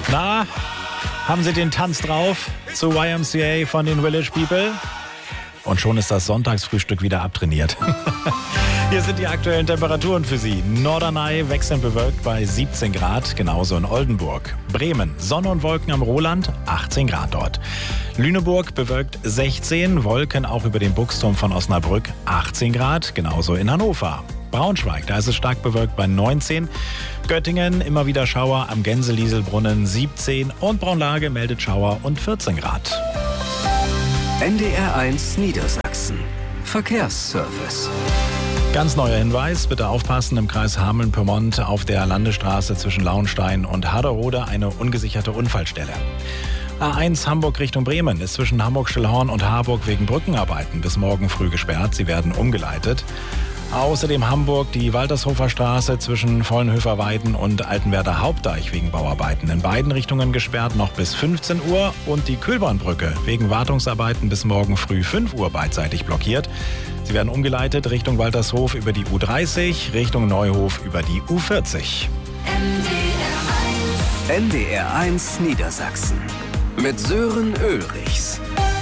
Na, haben Sie den Tanz drauf zu YMCA von den Village People? Und schon ist das Sonntagsfrühstück wieder abtrainiert. Hier sind die aktuellen Temperaturen für Sie. Norderney wechselnd bewölkt bei 17 Grad, genauso in Oldenburg. Bremen, Sonne und Wolken am Roland, 18 Grad dort. Lüneburg bewölkt 16, Wolken auch über den Buchsturm von Osnabrück, 18 Grad, genauso in Hannover. Braunschweig, da ist es stark bewölkt bei 19. Göttingen, immer wieder Schauer am Gänselieselbrunnen, 17. Und Braunlage meldet Schauer und 14 Grad. NDR1 Niedersachsen. Verkehrsservice. Ganz neuer Hinweis, bitte aufpassen, im Kreis Hameln-Pyrmont auf der Landesstraße zwischen Lauenstein und Haderode eine ungesicherte Unfallstelle. A1 Hamburg Richtung Bremen ist zwischen Hamburg-Stillhorn und Harburg wegen Brückenarbeiten bis morgen früh gesperrt. Sie werden umgeleitet. Außerdem Hamburg die Waltershofer Straße zwischen Vollenhöfer-Weiden und Altenwerder Hauptdeich wegen Bauarbeiten in beiden Richtungen gesperrt, noch bis 15 Uhr. Und die Kühlbahnbrücke wegen Wartungsarbeiten bis morgen früh 5 Uhr beidseitig blockiert. Sie werden umgeleitet Richtung Waltershof über die U30, Richtung Neuhof über die U40. NDR1 Niedersachsen mit Sören Ulrichs.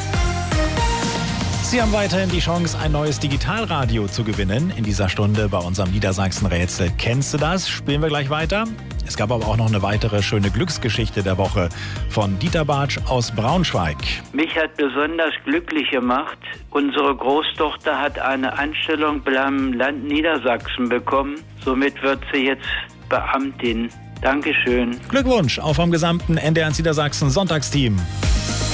Sie haben weiterhin die Chance, ein neues Digitalradio zu gewinnen. In dieser Stunde bei unserem Niedersachsen-Rätsel. Kennst du das? Spielen wir gleich weiter. Es gab aber auch noch eine weitere schöne Glücksgeschichte der Woche von Dieter Bartsch aus Braunschweig. Mich hat besonders glücklich gemacht, unsere Großtochter hat eine Anstellung beim Land Niedersachsen bekommen. Somit wird sie jetzt Beamtin. Dankeschön. Glückwunsch auch vom gesamten NDR1 Niedersachsen Sonntagsteam.